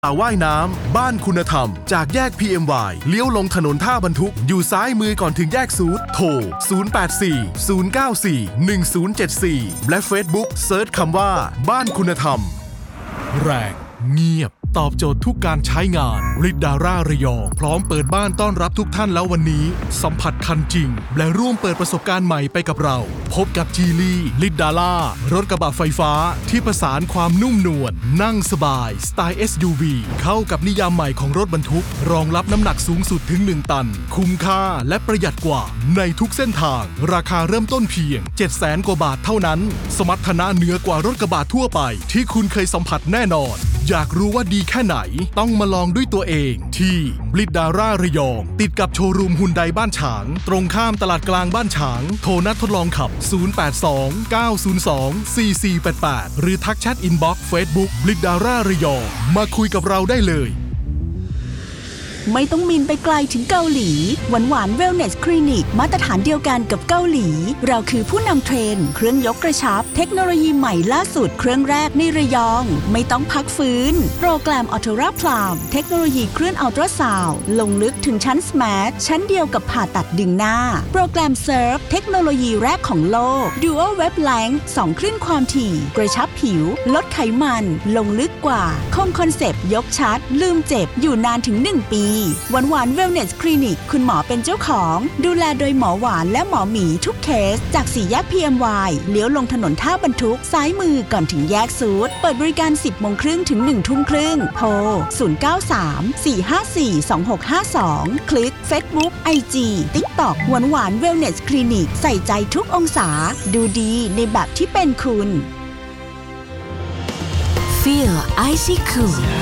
สระว่ายน้ำบ้านคุณธรรมจากแยก PMY เลี้ยวลงถนนท่าบรรทุกอยู่ซ้ายมือก่อนถึงแยกซูดโทร 0840941074 และ Facebook เซิร์ชคำว่าบ้านคุณธรรมแรงเงียบตอบโจทย์ทุกการใช้งานริดดาร่าระยองพร้อมเปิดบ้านต้อนรับทุกท่านแล้ววันนี้สัมผัสคันจริงและร่วมเปิดประสบการณ์ใหม่ไปกับเราพบกับจีลี่ริดดาร่ารถกระบะไฟฟ้าที่ประสานความนุ่มนวลนั่งสบายสไตล์ SUV เข้ากับนิยามใหม่ของรถบรรทุกรองรับน้ำหนักสูงสุดถึง1 ตันคุ้มค่าและประหยัดกว่าในทุกเส้นทางราคาเริ่มต้นเพียง 700,000 กว่าบาทเท่านั้นสมรรถนะเหนือกว่ารถกระบะทั่วไปที่คุณเคยสัมผัสแน่นอนอยากรู้ว่าดีแค่ไหนต้องมาลองด้วยตัวเองที่ริดดาร่าระยองติดกับโชว์รูมฮุนไดบ้านฉางตรงข้ามตลาดกลางบ้านฉางโทรนัดทดลองขับ 0829024488 หรือทักแชทอินบ็อกซ์เฟซบุ๊กริดดาร่าระยองมาคุยกับเราได้เลยไม่ต้องบินไปไกลถึงเกาหลีหวานเวลเนสคลินิกมาตรฐานเดียวกันกับเกาหลีเราคือผู้นำเทรนด์เครื่องยกกระชับเทคโนโลยีใหม่ล่าสุดเครื่องแรกในระยองไม่ต้องพักฟื้นโปรแกรมอัลตราพลามเทคโนโลยีเคลื่อนอัลตราซาวด์ลงลึกถึงชั้นสมาร์ทชั้นเดียวกับผ่าตัดดึงหน้าโปรแกรมเซิร์ฟเทคโนโลยีแรกของโลก Dual Wave Length 2 คลื่นความถี่กระชับผิวลดไขมันลงลึกกว่าคงคอนเซปต์ยกชัดลืมเจ็บอยู่นานถึง1 ปีหวานเวลเนสคลินิกคุณหมอเป็นเจ้าของดูแลโดยหมอหวานและหมอหมีทุกเคสจาก4 แยก PMY เลี้ยวลงถนนท่าบรรทุกซ้ายมือก่อนถึงแยกซูดเปิดบริการ 10:30 น. ถึง 1:30 น. โทร 0934542652 คลิก Facebook IG TikTok หวานเวลเนสคลินิกใส่ใจทุกองศาดูดีในแบบที่เป็นคุณ Feel icy cool